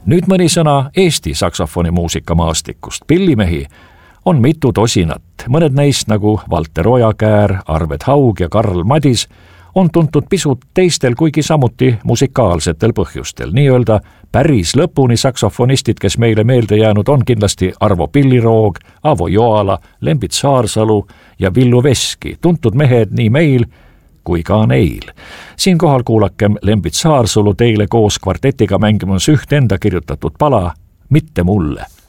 Nüüd mõni sõna Eesti saksofonimuusika maastikust. Pillimehi on mitu tosinat. Mõned neist nagu Valter Ojakäär, Arvet Haug ja Karl Madis on tuntud pisut teistel, kuigi samuti musikaalsetel põhjustel. Nii-öelda päris lõpuni saksofonistid, kes meile meelde jäänud on kindlasti Arvo Pilliroog, Avo Joala, Lembit Saarsalu ja Villu Veski, tuntud mehed nii meil kui ka neil. Siinkohal kuulakem Lembit Saarsalu teile koos kvartetiga mängimas üht enda kirjutatud pala Mitte mulle.